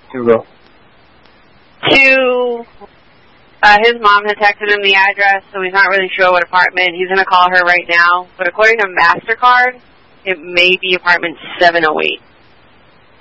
Hugo. His mom had texted him the address, so he's not really sure what apartment. He's going to call her right now. But according to MasterCard, it may be apartment 708.